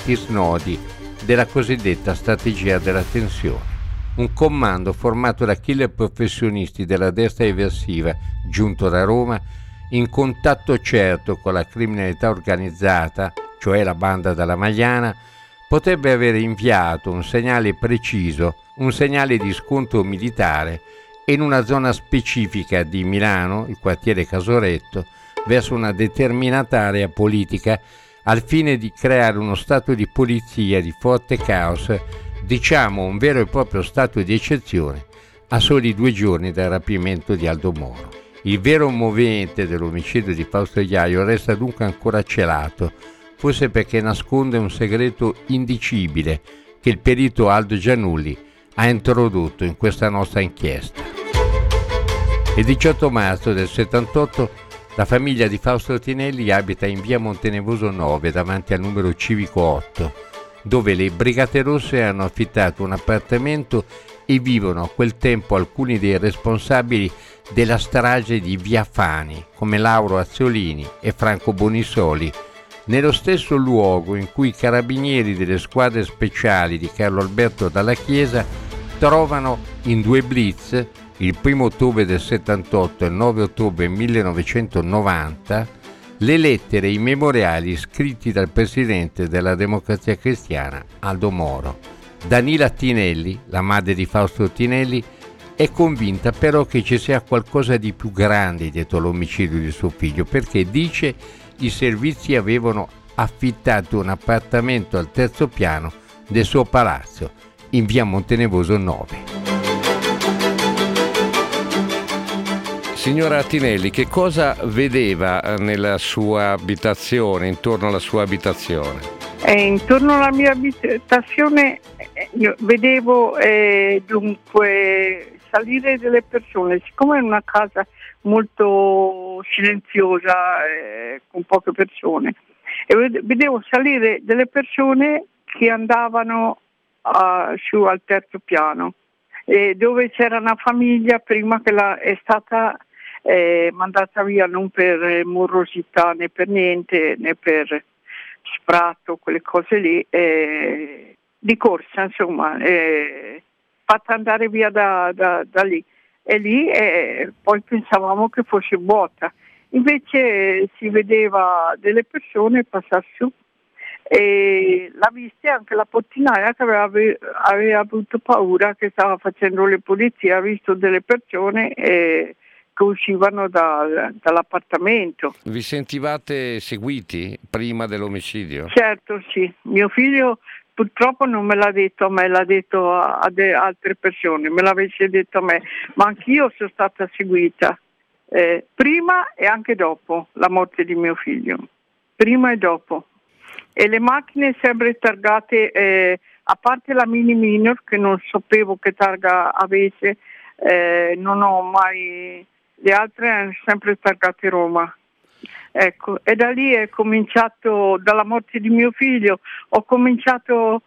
stretti snodi della cosiddetta strategia della tensione. Un comando formato da killer professionisti della destra eversiva, giunto da Roma, in contatto certo con la criminalità organizzata, cioè la banda della Magliana, potrebbe avere inviato un segnale preciso, un segnale di scontro militare in una zona specifica di Milano, il quartiere Casoretto, verso una determinata area politica al fine di creare uno stato di polizia di forte caos, diciamo un vero e proprio stato di eccezione, a soli 2 giorni dal rapimento di Aldo Moro. Il vero movente dell'omicidio di Fausto Iaio resta dunque ancora celato, forse perché nasconde un segreto indicibile che il perito Aldo Giannulli ha introdotto in questa nostra inchiesta. Il 18 marzo del 78 la famiglia di Fausto Tinelli abita in via Montenevoso 9 davanti al numero civico 8, dove le Brigate Rosse hanno affittato un appartamento e vivono a quel tempo alcuni dei responsabili della strage di Via Fani, come Lauro Azzolini e Franco Bonisoli, nello stesso luogo in cui i carabinieri delle squadre speciali di Carlo Alberto Dalla Chiesa trovano in 2 blitz, il 1 ottobre del 78 e il 9 ottobre 1990, le lettere e i memoriali scritti dal presidente della Democrazia Cristiana, Aldo Moro. Danila Tinelli, la madre di Fausto Tinelli, è convinta però che ci sia qualcosa di più grande dietro l'omicidio di suo figlio, perché dice i servizi avevano affittato un appartamento al 3° piano del suo palazzo, in via Montenevoso 9. Signora Tinelli, che cosa vedeva nella sua abitazione, intorno alla sua abitazione? Intorno alla mia abitazione io vedevo dunque salire delle persone, siccome è una casa molto silenziosa, con poche persone, e vedevo salire delle persone che andavano su al 3° piano, dove c'era una famiglia prima che è stata mandata via non per morosità né per niente, né per sfratto, quelle cose lì, di corsa insomma, fatta andare via da lì. E lì poi pensavamo che fosse vuota, invece si vedeva delle persone passare su e l'ha vista anche la portinaia che aveva avuto paura, che stava facendo le pulizie, ha visto delle persone che uscivano dall'appartamento. Vi sentivate seguiti prima dell'omicidio? Certo, sì. Mio figlio purtroppo non me l'ha detto a me, l'ha detto a altre persone, me l'avesse detto a me, ma anch'io sono stata seguita prima e anche dopo la morte di mio figlio, prima e dopo. E le macchine sempre targate, a parte la Mini Minor che non sapevo che targa avesse, non ho mai, le altre hanno sempre targate Roma. Ecco, e da lì è cominciato, dalla morte di mio figlio, ho cominciato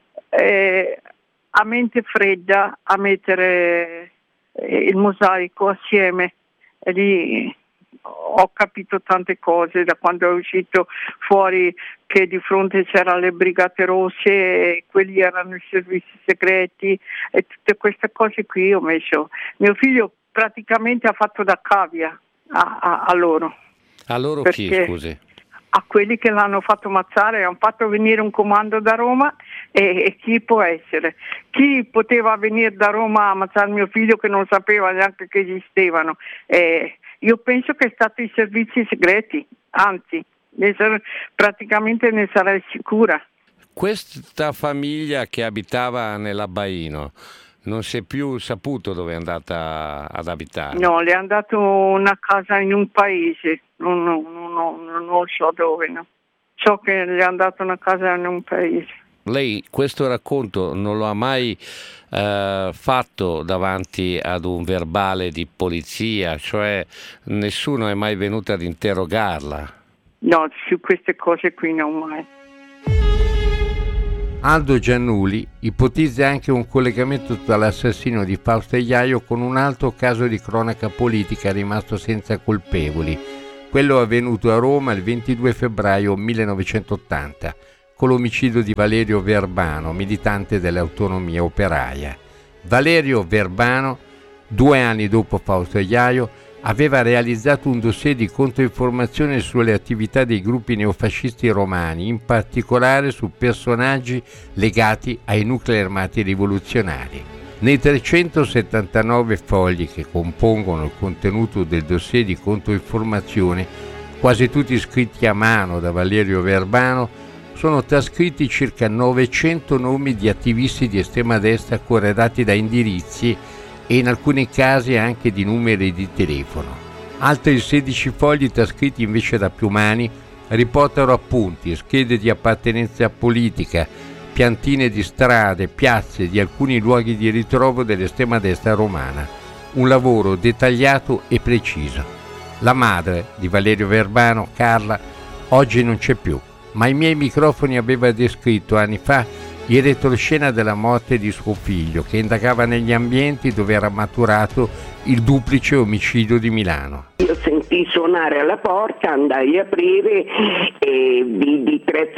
a mente fredda a mettere il mosaico assieme, e lì ho capito tante cose da quando è uscito fuori che di fronte c'erano le Brigate Rosse e quelli erano i servizi segreti e tutte queste cose qui ho messo. Mio figlio praticamente ha fatto da cavia a loro. A loro chi, scusi? A quelli che l'hanno fatto ammazzare, hanno fatto venire un comando da Roma e chi può essere? Chi poteva venire da Roma a ammazzare mio figlio che non sapeva neanche che esistevano? Io penso che è stato i servizi segreti, anzi, praticamente ne sarei sicura. Questa famiglia che abitava nell'Abbaino non si è più saputo dove è andata ad abitare? No, le hanno dato una casa in un paese, non so dove, no. So che le hanno dato una casa in un paese. Lei questo racconto non lo ha mai fatto davanti ad un verbale di polizia, cioè nessuno è mai venuto ad interrogarla? No, su queste cose qui non mai. Aldo Giannulli ipotizza anche un collegamento tra l'assassino di Fausto Iaio con un altro caso di cronaca politica rimasto senza colpevoli, quello avvenuto a Roma il 22 febbraio 1980, con l'omicidio di Valerio Verbano, militante dell'Autonomia Operaia. Valerio Verbano, 2 anni dopo Fausto Iaio, aveva realizzato un dossier di controinformazione sulle attività dei gruppi neofascisti romani, in particolare su personaggi legati ai nuclei armati rivoluzionari. Nei 379 fogli che compongono il contenuto del dossier di controinformazione, quasi tutti scritti a mano da Valerio Verbano, sono trascritti circa 900 nomi di attivisti di estrema destra corredati da indirizzi e in alcuni casi anche di numeri di telefono. Altri 16 fogli trascritti invece da Piumani riportano appunti, schede di appartenenza politica, piantine di strade, piazze di alcuni luoghi di ritrovo dell'estrema destra romana. Un lavoro dettagliato e preciso. La madre di Valerio Verbano, Carla, oggi non c'è più, ma ai miei microfoni aveva descritto anni fa il retroscena della morte di suo figlio, che indagava negli ambienti dove era maturato il duplice omicidio di Milano. Io sentii suonare alla porta, andai a aprire e vidi 3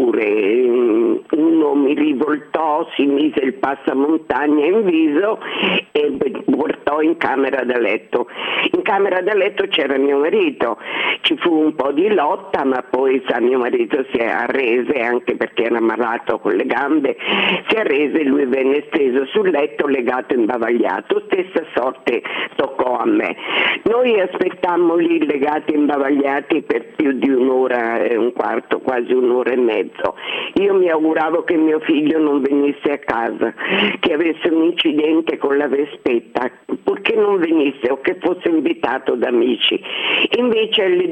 figure. Uno mi rivoltò, si mise il passamontagna in viso e mi portò in camera da letto. In camera da letto c'era mio marito, ci fu un po' di lotta, ma poi mio marito si arrese, anche perché era malato con le gambe, si arrese e lui venne steso sul letto legato e imbavagliato. Stessa sorte toccò a me. Noi aspettammo lì legati e imbavagliati per più di 1 ora e un quarto, quasi 1 ora e mezzo. Io mi auguravo che mio figlio non venisse a casa, che avesse un incidente con la Vespetta, purché non venisse o che fosse invitato da amici. Invece alle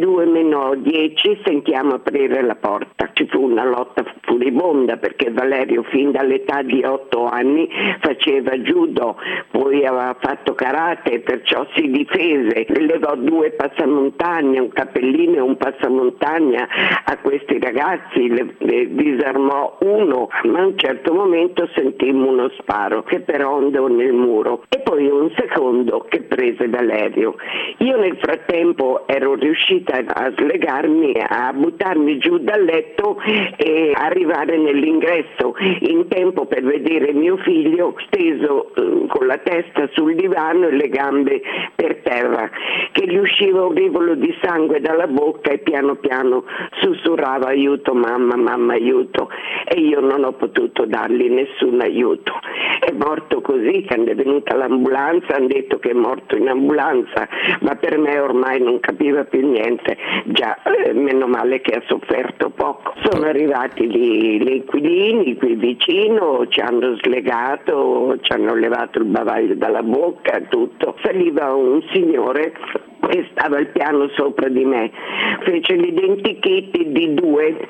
2:10 sentiamo aprire la porta. Ci fu una lotta furibonda perché Valerio fin dall'età di 8 anni faceva judo, poi aveva fatto karate, perciò si difese, levò 2 passamontagna, un cappellino e un passamontagna a questi ragazzi, le disarmò uno, ma a un certo momento sentimmo uno sparo che però andò nel muro e poi un secondo che prese Valerio. Io nel frattempo ero riuscita a slegarmi, a buttarmi giù dal letto e arrivare nell'ingresso in tempo per vedere mio figlio steso con la testa sul divano e le gambe per terra, che gli usciva un rivolo di sangue dalla bocca e piano piano sussurrava aiuto mamma, mamma aiuto, e io non ho potuto dargli nessun aiuto. È morto così, quando è venuta l'ambulanza hanno detto che è morto in ambulanza, ma per me ormai non capiva più niente, già meno male che ha sofferto poco. Sono arrivati lì gli inquilini qui vicino, ci hanno slegato, ci hanno levato il bavaglio dalla bocca, tutto. Saliva un signore che stava al piano sopra di me, fece l'identikit di 2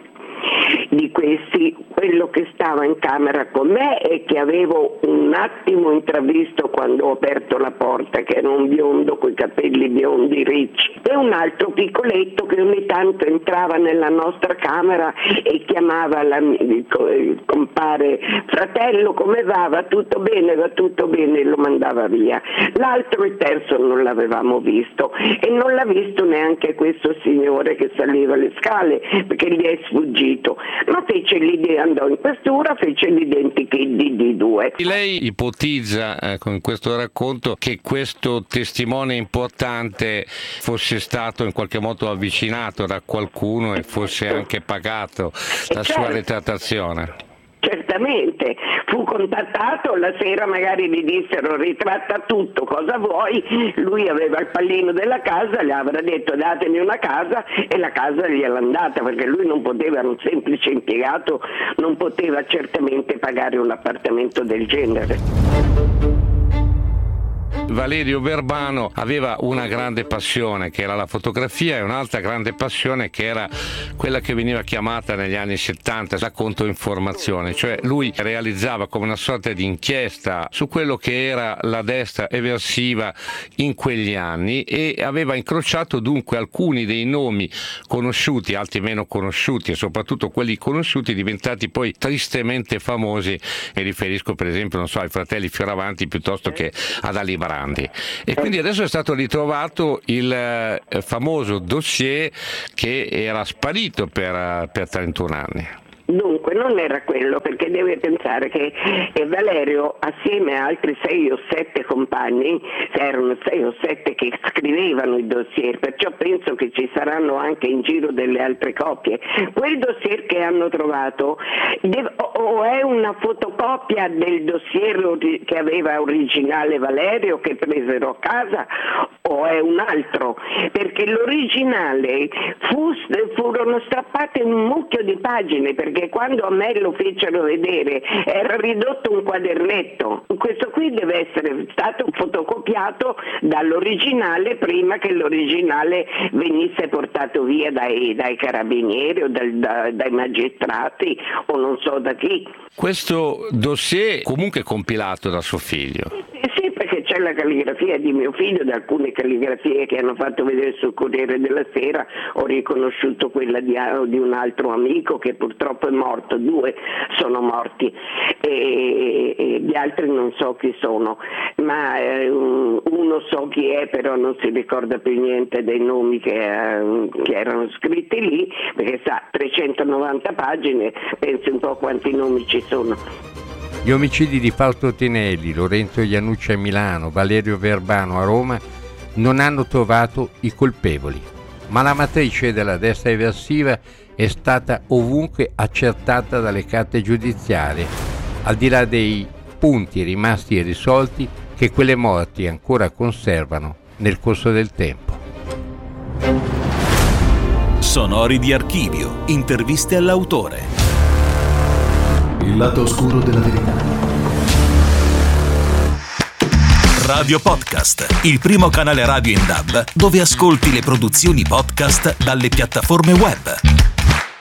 di questi, quello che stava in camera con me e che avevo un attimo intravisto quando ho aperto la porta, che era un biondo coi capelli biondi ricci, e un altro piccoletto che ogni tanto entrava nella nostra camera e chiamava l'amico, il compare, fratello come va? Va tutto bene? Va tutto bene? E lo mandava via. L'altro, il terzo, non l'avevamo visto e non l'ha visto neanche questo signore che saliva le scale perché gli è sfuggito, ma fece l'idea, andò in questura, fece l'identikit di 2. Lei ipotizza con questo racconto che questo testimone importante fosse stato in qualche modo avvicinato da qualcuno e fosse anche pagato la sua ritrattazione. Certamente, fu contattato, la sera magari gli dissero ritratta tutto, cosa vuoi? Lui aveva il pallino della casa, gli avrà detto datemi una casa e la casa gliel'ha andata, perché lui non poteva, era un semplice impiegato, non poteva certamente pagare un appartamento del genere. Valerio Verbano aveva una grande passione che era la fotografia e un'altra grande passione che era quella che veniva chiamata negli anni 70 la controinformazione, cioè lui realizzava come una sorta di inchiesta su quello che era la destra eversiva in quegli anni e aveva incrociato dunque alcuni dei nomi conosciuti, altri meno conosciuti e soprattutto quelli conosciuti diventati poi tristemente famosi, e riferisco per esempio non so, ai fratelli Fioravanti piuttosto che ad Ali Brandi. E quindi adesso è stato ritrovato il famoso dossier che era sparito per 31 anni. Dunque, comunque non era quello, perché deve pensare che Valerio assieme a altri 6 o 7 compagni, erano 6 o 7 che scrivevano i dossier, perciò penso che ci saranno anche in giro delle altre copie. Quel dossier che hanno trovato o è una fotocopia del dossier che aveva originale Valerio che presero a casa, o è un altro, perché l'originale furono strappate un mucchio di pagine, perché quando a me lo fecero vedere era ridotto un quadernetto. Questo qui deve essere stato fotocopiato dall'originale prima che l'originale venisse portato via dai carabinieri o dai magistrati o non so da chi. Questo dossier comunque compilato da suo figlio. Sì, perché c'è la calligrafia di mio figlio, da alcune calligrafie che hanno fatto vedere sul Corriere della Sera ho riconosciuto quella di un altro amico che purtroppo è morto, 2 sono morti e gli altri non so chi sono, ma uno so chi è, però non si ricorda più niente dei nomi che erano scritti lì, perché sa, 390 pagine, pensi un po' quanti nomi ci sono. Gli omicidi di Fausto Tinelli, Lorenzo Iannucci a Milano, Valerio Verbano a Roma non hanno trovato i colpevoli, ma la matrice della destra eversiva è stata ovunque accertata dalle carte giudiziarie, al di là dei punti rimasti irrisolti che quelle morti ancora conservano nel corso del tempo. Sonori di archivio, interviste all'autore. Il lato oscuro della verità. Radio Podcast, il primo canale radio in DAB dove ascolti le produzioni podcast dalle piattaforme web.